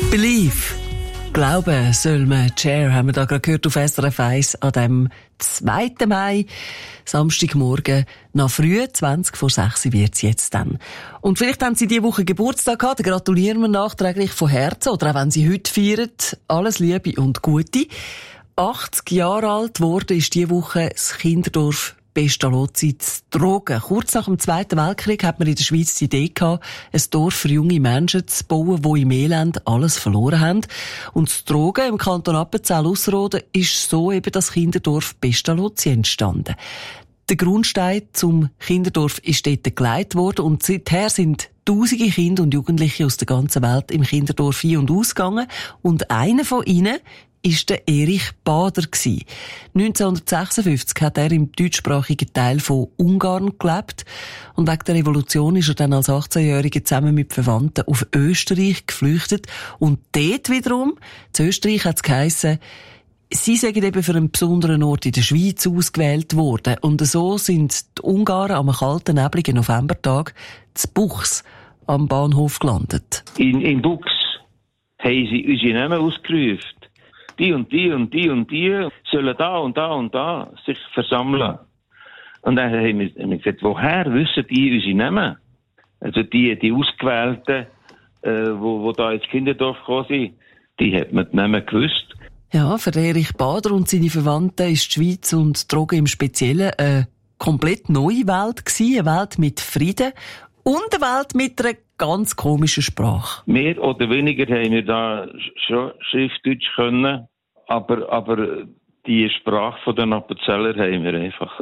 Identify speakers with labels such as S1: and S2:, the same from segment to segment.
S1: Believe. Glauben soll man. Cher haben wir da gerade gehört auf SRF 1 an dem 2. Mai. Samstagmorgen, nach früh, 6:20 wird's jetzt dann. Und vielleicht haben Sie diese Woche Geburtstag gehabt, dann gratulieren wir nachträglich von Herzen. Oder auch wenn Sie heute feiern, alles Liebe und Gute. 80 Jahre alt geworden ist diese Woche das Kinderdorf Pestalozzi zu Trogen. Kurz nach dem Zweiten Weltkrieg hat man in der Schweiz die Idee gehabt, ein Dorf für junge Menschen zu bauen, die im Elend alles verloren haben. Und zu Trogen im Kanton Appenzell-Ausserrhoden ist so eben das Kinderdorf Pestalozzi entstanden. Der Grundstein zum Kinderdorf ist dort gelegt worden und seither sind tausende Kinder und Jugendliche aus der ganzen Welt im Kinderdorf ein- und ausgegangen. Und einer von ihnen ist der Erich Bader gsi. 1956 hat er im deutschsprachigen Teil von Ungarn gelebt und wegen der Revolution ist er dann als 18-Jähriger zusammen mit Verwandten auf Österreich geflüchtet und dort wiederum, zu Österreich hat es geheissen, sie seien eben für einen besonderen Ort in der Schweiz ausgewählt worden und so sind die Ungarn am kalten, nebligen Novembertag zu Buchs am Bahnhof gelandet.
S2: In Buchs haben sie unsere Namen ausgerufen. Die und die und die und die sollen da und da und da sich versammeln. Und dann haben wir gesagt, woher wissen die unsere Namen? Also die Ausgewählten, wo da ins Kinderdorf gekommen sind, die hat man die Namen gewusst.
S1: Ja, für Erich Bader und seine Verwandten ist die Schweiz und Trogen im Speziellen eine komplett neue Welt gewesen, eine Welt mit Frieden und eine Welt mit einer ganz komischen Sprache.
S2: Mehr oder weniger haben wir da schon Schriftdeutsch können, aber die Sprache von den Appenzeller haben wir einfach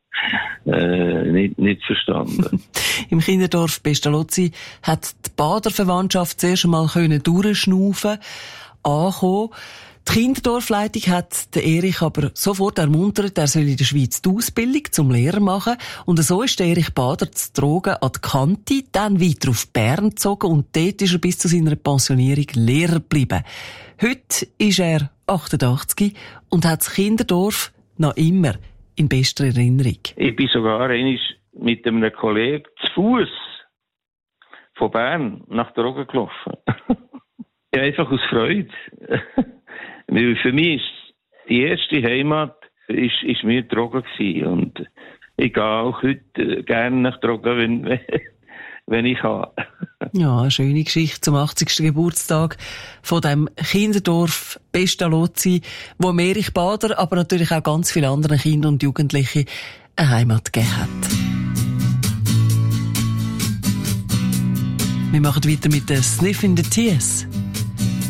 S2: nicht verstanden.
S1: Im Kinderdorf Pestalozzi hat die Bader-Verwandtschaft zuerst einmal durchschnaufen, ankommen. Die Kinderdorfleitung hat den Erich aber sofort ermuntert, er soll in der Schweiz die Ausbildung zum Lehrer machen. Und so ist der Erich Bader zu Trogen an die Kante, dann weiter auf Bern gezogen und dort ist er bis zu seiner Pensionierung Lehrer geblieben. Heute ist er 88 und hat das Kinderdorf noch immer in bester Erinnerung.
S2: Ich bin sogar einmal mit einem Kollegen zu Fuß von Bern nach Trogen gelaufen. Ja, einfach aus Freude. Weil für mich ist die erste Heimat ist mir Trogen gewesen. Und ich gehe auch heute gerne nach Trogen, wenn ich kann.
S1: Ja, eine schöne Geschichte zum 80. Geburtstag von dem Kinderdorf Pestalozzi, wo Erich Bader, aber natürlich auch ganz viele andere Kinder und Jugendliche eine Heimat gegeben hat. Wir machen weiter mit den Sniffing the Tears.